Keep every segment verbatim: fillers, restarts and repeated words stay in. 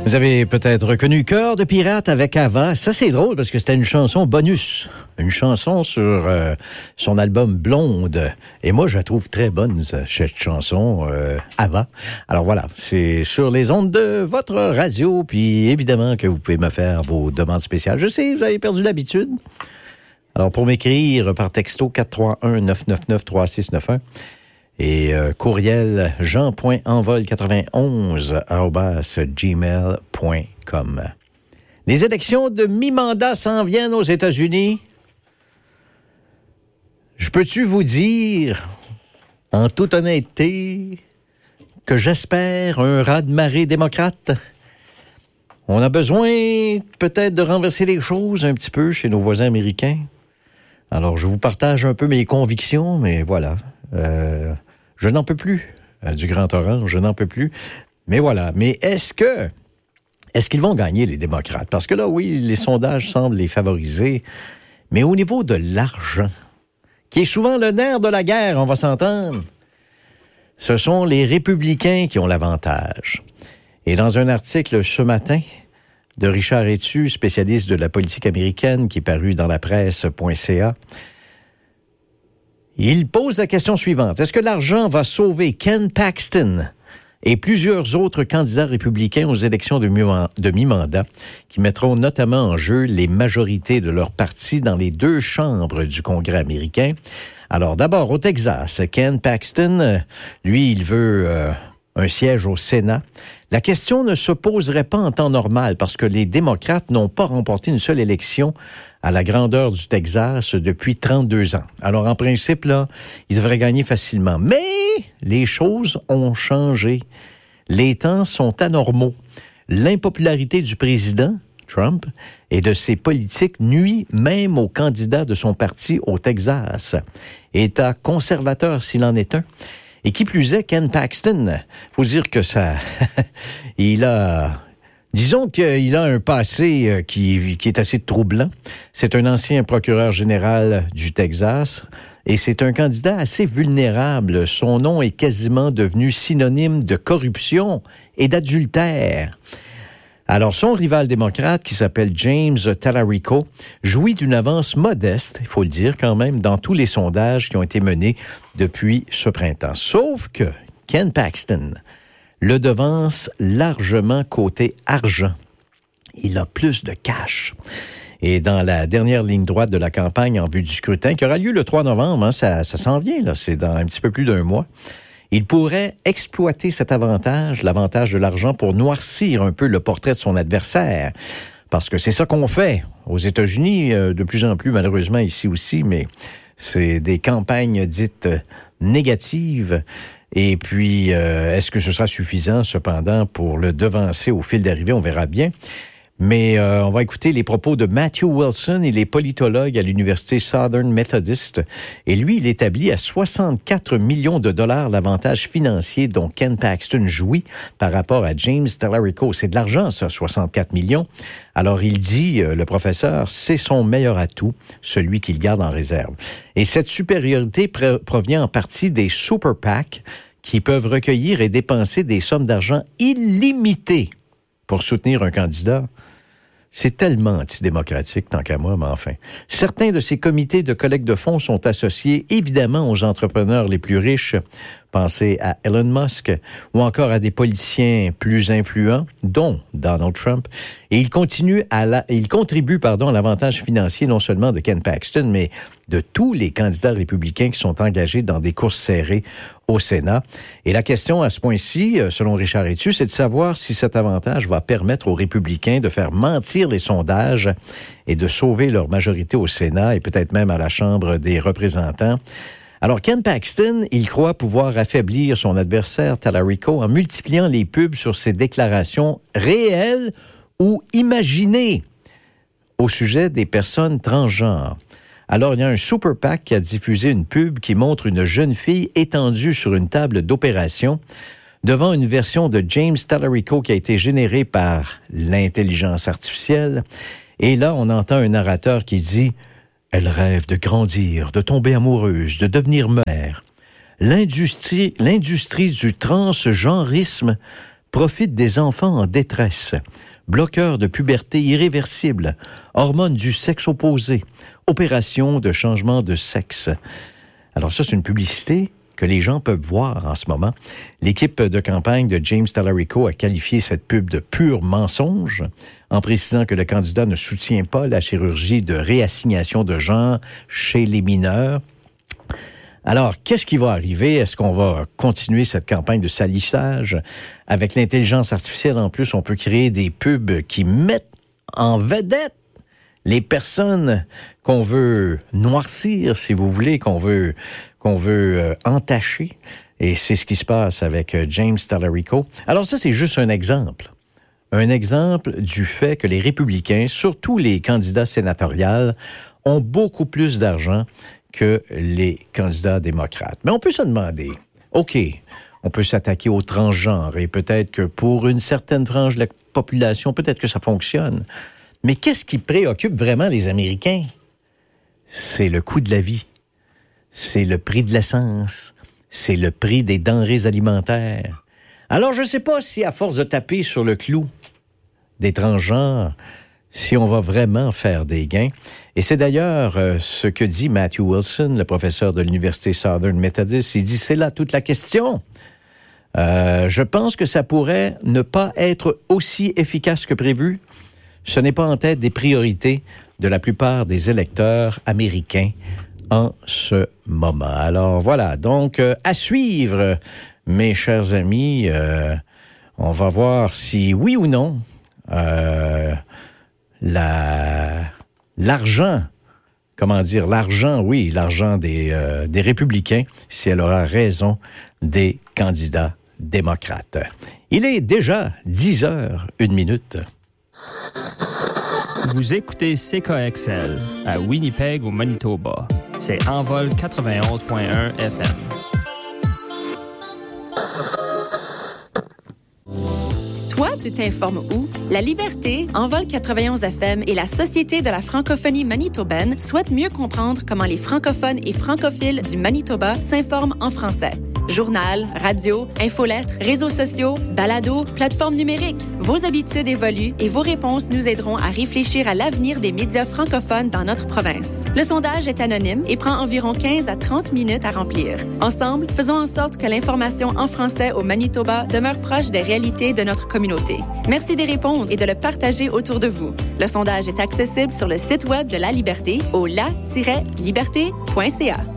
Vous avez peut-être reconnu Cœur de pirate avec Ava. Ça, c'est drôle parce que c'était une chanson bonus. Une chanson sur euh, son album Blonde. Et moi, je la trouve très bonne, cette chanson, euh, Ava. Alors voilà, c'est sur les ondes de votre radio. Puis évidemment que vous pouvez me faire vos demandes spéciales. Je sais, vous avez perdu l'habitude. Alors pour m'écrire par texto quatre trois un neuf neuf neuf trois six neuf un. Et euh, courriel jean point envol quatre-vingt-onze arobase gmail point com. Les élections de mi-mandat s'en viennent aux États-Unis. Je peux-tu vous dire, en toute honnêteté, que j'espère un raz-de-marée démocrate? On a besoin peut-être de renverser les choses un petit peu chez nos voisins américains. Alors, je vous partage un peu mes convictions, mais voilà. Euh, je n'en peux plus euh, du Grand Orange, je n'en peux plus. Mais voilà. Mais est-ce que, est-ce qu'ils vont gagner, les démocrates? Parce que là, oui, les sondages semblent les favoriser. Mais au niveau de l'argent, qui est souvent le nerf de la guerre, on va s'entendre, ce sont les républicains qui ont l'avantage. Et dans un article ce matin de Richard Etu, spécialiste de la politique américaine, qui est paru dans la presse point c a, il pose la question suivante. Est-ce que l'argent va sauver Ken Paxton et plusieurs autres candidats républicains aux élections de mi-mandat qui mettront notamment en jeu les majorités de leur parti dans les deux chambres du Congrès américain? Alors d'abord, au Texas, Ken Paxton, lui, il veut euh, un siège au Sénat. La question ne se poserait pas en temps normal parce que les démocrates n'ont pas remporté une seule élection à la grandeur du Texas depuis trente-deux ans. Alors, en principe, là, ils devraient gagner facilement. Mais les choses ont changé. Les temps sont anormaux. L'impopularité du président Trump et de ses politiques nuit même aux candidats de son parti au Texas. État conservateur s'il en est un. Et qui plus est, Ken Paxton, faut dire que ça, il a, disons qu'il a un passé qui, qui est assez troublant. C'est un ancien procureur général du Texas et c'est un candidat assez vulnérable. Son nom est quasiment devenu synonyme de corruption et d'adultère. Alors, son rival démocrate, qui s'appelle James Talarico, jouit d'une avance modeste, il faut le dire quand même, dans tous les sondages qui ont été menés depuis ce printemps. Sauf que Ken Paxton le devance largement côté argent. Il a plus de cash. Et dans la dernière ligne droite de la campagne en vue du scrutin, qui aura lieu le trois novembre, hein, ça, ça s'en vient, là, c'est dans un petit peu plus d'un mois, il pourrait exploiter cet avantage, l'avantage de l'argent, pour noircir un peu le portrait de son adversaire. Parce que c'est ça qu'on fait aux États-Unis, euh, de plus en plus, malheureusement ici aussi, mais c'est des campagnes dites négatives. Et puis, euh, est-ce que ce sera suffisant, cependant, pour le devancer au fil d'arrivée? On verra bien. Mais euh, on va écouter les propos de Matthew Wilson, il est politologue à l'Université Southern Methodist. Et lui, il établit à soixante-quatre millions de dollars l'avantage financier dont Ken Paxton jouit par rapport à James Talarico. C'est de l'argent, ça, soixante-quatre millions. Alors, il dit, euh, le professeur, c'est son meilleur atout, celui qu'il garde en réserve. Et cette supériorité pr- provient en partie des super PAC qui peuvent recueillir et dépenser des sommes d'argent illimitées pour soutenir un candidat. C'est tellement antidémocratique, tant qu'à moi, mais enfin. Certains de ces comités de collecte de fonds sont associés, évidemment, aux entrepreneurs les plus riches. Pensez à Elon Musk ou encore à des politiciens plus influents, dont Donald Trump. Et il continue à la, il contribue, pardon, à l'avantage financier non seulement de Ken Paxton, mais de tous les candidats républicains qui sont engagés dans des courses serrées au Sénat. Et la question à ce point-ci, selon Richard Etu, c'est de savoir si cet avantage va permettre aux républicains de faire mentir les sondages et de sauver leur majorité au Sénat et peut-être même à la Chambre des représentants. Alors, Ken Paxton, il croit pouvoir affaiblir son adversaire Talarico en multipliant les pubs sur ses déclarations réelles ou imaginées au sujet des personnes transgenres. Alors, il y a un super PAC qui a diffusé une pub qui montre une jeune fille étendue sur une table d'opération devant une version de James Talarico qui a été générée par l'intelligence artificielle. Et là, on entend un narrateur qui dit « Elle rêve de grandir, de tomber amoureuse, de devenir mère. L'industrie, l'industrie du transgenrisme profite des enfants en détresse. Bloqueurs de puberté irréversible, hormones du sexe opposé, opération de changement de sexe. Alors ça, c'est une publicité que les gens peuvent voir en ce moment. L'équipe de campagne de James Talarico a qualifié cette pub de pur mensonge, en précisant que le candidat ne soutient pas la chirurgie de réassignation de genre chez les mineurs. Alors, qu'est-ce qui va arriver? Est-ce qu'on va continuer cette campagne de salissage? Avec l'intelligence artificielle, en plus, on peut créer des pubs qui mettent en vedette les personnes qu'on veut noircir, si vous voulez, qu'on veut, qu'on veut euh, entacher. Et c'est ce qui se passe avec euh, James Talarico. Alors ça, c'est juste un exemple. Un exemple du fait que les républicains, surtout les candidats sénatoriales, ont beaucoup plus d'argent que les candidats démocrates. Mais on peut se demander, OK, on peut s'attaquer aux transgenres et peut-être que pour une certaine frange de la population, peut-être que ça fonctionne. Mais qu'est-ce qui préoccupe vraiment les Américains? C'est le coût de la vie, c'est le prix de l'essence, c'est le prix des denrées alimentaires. Alors, je ne sais pas si à force de taper sur le clou des transgenres, si on va vraiment faire des gains. Et c'est d'ailleurs euh, ce que dit Matthew Wilson, le professeur de l'Université Southern Methodist. Il dit, c'est là toute la question. Euh, je pense que ça pourrait ne pas être aussi efficace que prévu. Ce n'est pas en tête des priorités de la plupart des électeurs américains en ce moment. Alors voilà, donc euh, à suivre, mes chers amis. Euh, on va voir si, oui ou non, euh, la, l'argent, comment dire, l'argent, oui, l'argent des, euh, des républicains, si elle aura raison des candidats démocrates. Il est déjà dix heures, une minute. Vous écoutez C K X L à Winnipeg, au Manitoba. C'est Envol quatre-vingt-onze point un F M. Toi, tu t'informes où? La Liberté, Envol quatre-vingt-onze F M et la Société de la francophonie manitobaine souhaitent mieux comprendre comment les francophones et francophiles du Manitoba s'informent en français. Journal, radio, infolettres, réseaux sociaux, balados, plateformes numériques. Vos habitudes évoluent et vos réponses nous aideront à réfléchir à l'avenir des médias francophones dans notre province. Le sondage est anonyme et prend environ quinze à trente minutes à remplir. Ensemble, faisons en sorte que l'information en français au Manitoba demeure proche des réalités de notre communauté. Merci d'y répondre et de le partager autour de vous. Le sondage est accessible sur le site web de La Liberté au la tiret liberté point c a.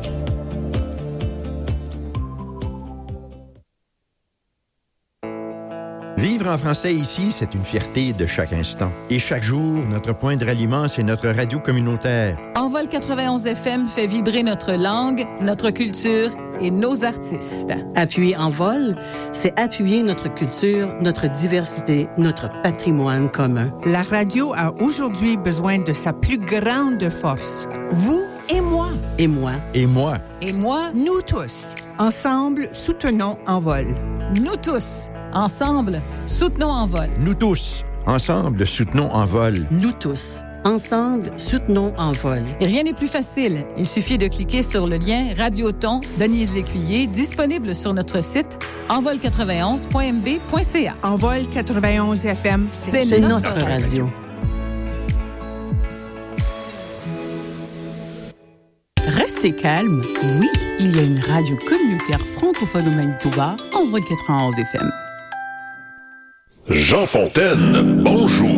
Vivre en français ici, c'est une fierté de chaque instant. Et chaque jour, notre point de ralliement, c'est notre radio communautaire. Envol quatre-vingt-onze F M fait vibrer notre langue, notre culture et nos artistes. Appuyer Envol, c'est appuyer notre culture, notre diversité, notre patrimoine commun. La radio a aujourd'hui besoin de sa plus grande force. Vous et moi. Et moi. Et moi. Et moi. Nous tous. Ensemble, soutenons Envol. Nous tous. Ensemble, soutenons Envol. Nous tous. Ensemble, soutenons Envol. Nous tous. Ensemble, soutenons Envol. Et rien n'est plus facile. Il suffit de cliquer sur le lien Radioton Denise Lécuyer, disponible sur notre site envol quatre-vingt-onze point m b point c a. Envol quatre-vingt-onze F M, c'est, c'est notre, notre radio. radio. Restez calme. Oui, il y a une radio communautaire francophone au Manitoba, Envol quatre-vingt-onze F M. Jean Fontaine, bonjour.